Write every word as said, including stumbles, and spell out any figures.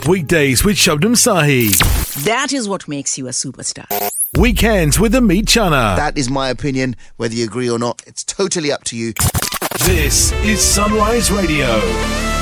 Weekdays with Shabnam Sahi. That is what makes you a superstar. Weekends with Amit Chana. That is my opinion. Whether you agree or not, it's totally up to you. This is Sunrise Radio.